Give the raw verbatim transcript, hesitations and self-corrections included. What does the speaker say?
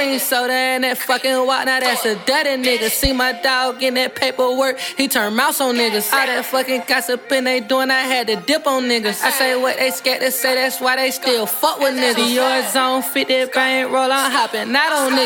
Cream soda and that fucking walk, now that's a dirty nigga. See my dog in that paperwork, he turn mouse on niggas. All that fucking gossiping they doing, I had to dip on niggas. I say what they scared to say, that's why they still fuck with niggas. Yours on fifty bank roll, I'm hopping, not on niggas.